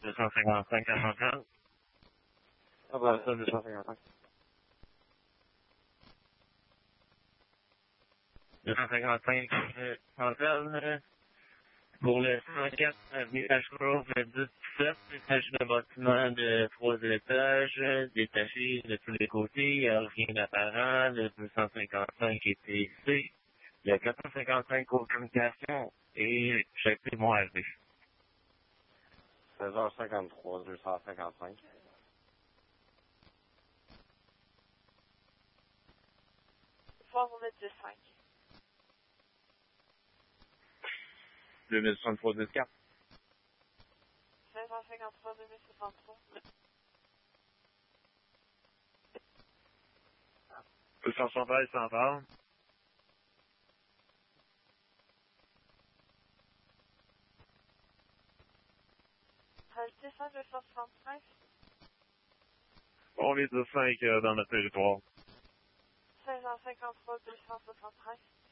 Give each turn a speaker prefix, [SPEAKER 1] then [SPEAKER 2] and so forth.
[SPEAKER 1] 255 à Montréal.
[SPEAKER 2] Ah ben, ça, 255.
[SPEAKER 1] 255 Montréal. Pour le 104 avenue Ashgrove, 10-17, étage de bâtiment de 3 étages, détaché de tous les côtés, il n'y a rien d'apparent, le 255 est ici, le 455 aux communications et j'ai pris mon RV.
[SPEAKER 2] 16h53, 255.
[SPEAKER 3] Voir vous mettre 5.
[SPEAKER 1] 2063 14.
[SPEAKER 3] 1653, 2063.
[SPEAKER 1] 273 100 parle.
[SPEAKER 3] Descend 265.
[SPEAKER 1] On est de 5 dans notre territoire.
[SPEAKER 3] 1653, 273.